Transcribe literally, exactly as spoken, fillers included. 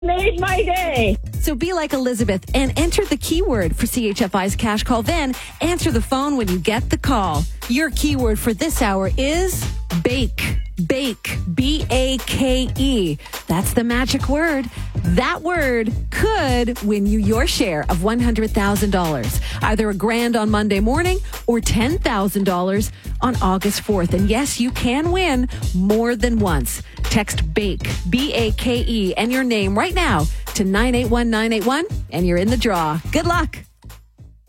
Made my day. So be like Elizabeth and enter the keyword for C H F I's cash call. Then answer the phone when you get the call. Your keyword for this hour is bake. Bake. B A K E. That's the magic word. That word could win you your share of one hundred thousand dollars. Either a grand on Monday morning or ten thousand dollars on August fourth. And yes, you can win more than once. Text BAKE, B A K E, and your name right now to nine eight one nine eight one, and you're in the draw. Good luck.